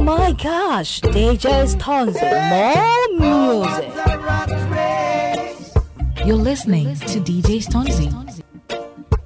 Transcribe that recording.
my gosh, DJ Stonzi, more music. You're listening to DJ Stonzi.